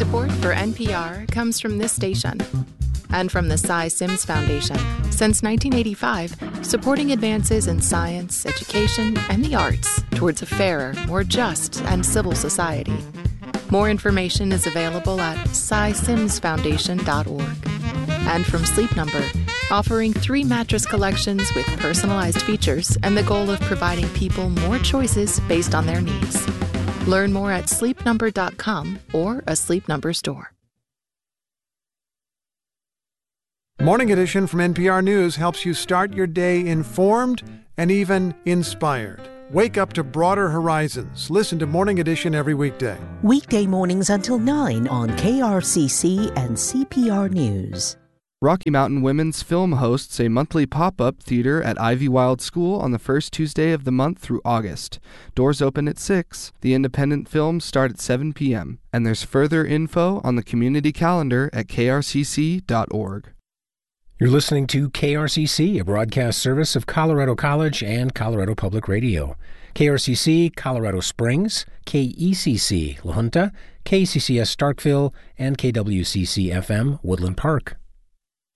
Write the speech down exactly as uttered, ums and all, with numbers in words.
Support for N P R comes from this station and from the Cy Sims Foundation. Since nineteen eighty-five, supporting advances in science, education, and the arts towards a fairer, more just, and civil society. More information is available at cy sims foundation dot org. And from Sleep Number, offering three mattress collections with personalized features and the goal of providing people more choices based on their needs. Learn more at sleep number dot com or a Sleep Number store. Morning Edition from N P R News helps you start your day informed and even inspired. Wake up to broader horizons. Listen to Morning Edition every weekday. Weekday mornings until nine on K R C C and C P R News. Rocky Mountain Women's Film hosts a monthly pop-up theater at Ivy Wild School on the first Tuesday of the month through August. Doors open at six. The independent films start at seven p.m. And there's further info on the community calendar at k r c c dot org. You're listening to K R C C, a broadcast service of Colorado College and Colorado Public Radio. K R C C Colorado Springs, K E C C La Junta, K C C S Starkville, and K W C C F M Woodland Park.